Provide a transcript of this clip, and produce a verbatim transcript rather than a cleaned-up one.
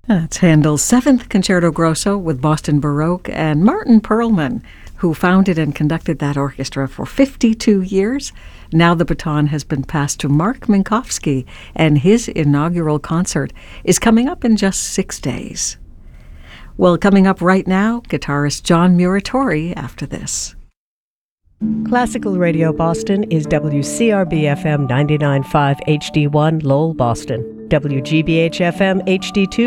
That's Handel's Seventh Concerto Grosso with Boston Baroque and Martin Perlman, who founded and conducted that orchestra for fifty-two years. Now the baton has been passed to Mark Minkowski, and his inaugural concert is coming up in just six days. Well, coming up right now, guitarist John Muratori after this. Classical Radio Boston is W C R B F M ninety-nine point five H D one Lowell, Boston, W G B H F M H D two